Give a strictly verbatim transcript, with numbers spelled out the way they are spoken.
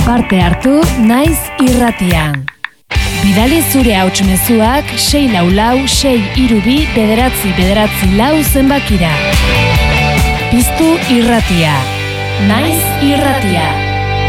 Parte hartu Naiz Irratian. Bidali zure hauts mezuak sei lau lau sei hiru bi bederatzi bederatzi lau zenbakira. Piztu Irratia. Naiz Irratia.